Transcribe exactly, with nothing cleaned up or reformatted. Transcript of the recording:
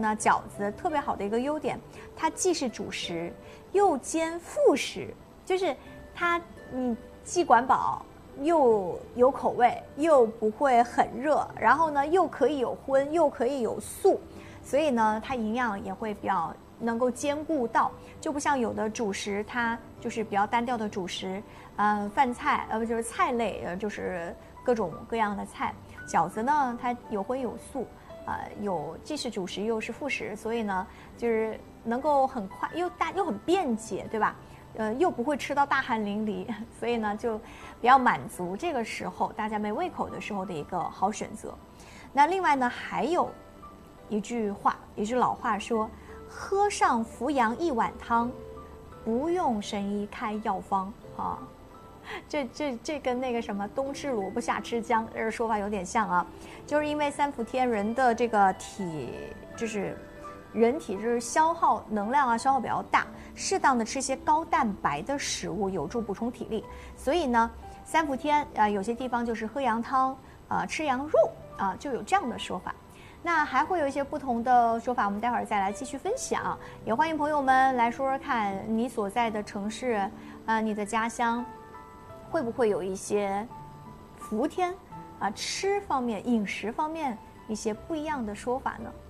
呢，饺子特别好的一个优点，它既是主食，又兼副食，就是它你既管饱，又有口味，又不会很热，然后呢又可以有荤，又可以有素，所以呢它营养也会比较能够兼顾到，就不像有的主食它就是比较单调的主食，呃饭菜呃不就是菜类，呃就是各种各样的菜。饺子呢它有荤有素，呃有既是主食又是副食，所以呢就是能够很快又大又很便捷，对吧？呃又不会吃到大汗淋漓，所以呢就比较满足这个时候大家没胃口的时候的一个好选择。那另外呢还有一句话，一句老话说，喝上扶阳一碗汤，不用神医开药方啊。这这这跟那个什么冬吃萝卜夏吃姜这个说法有点像啊，就是因为三伏天人的这个体就是人体就是消耗能量啊消耗比较大，适当的吃些高蛋白的食物有助补充体力，所以呢三伏天啊、呃、有些地方就是喝羊汤啊、呃、吃羊肉啊、呃、就有这样的说法。那还会有一些不同的说法，我们待会儿再来继续分享，也欢迎朋友们来说说看你所在的城市呃你的家乡会不会有一些伏天啊吃方面饮食方面一些不一样的说法呢？